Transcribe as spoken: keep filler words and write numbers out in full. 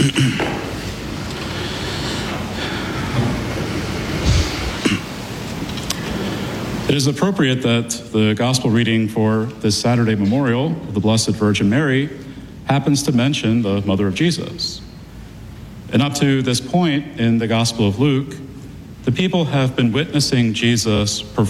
It is appropriate that the gospel reading for this Saturday memorial of the Blessed Virgin Mary happens to mention the Mother of Jesus. And up to this point in the Gospel of Luke, the people have been witnessing Jesus perform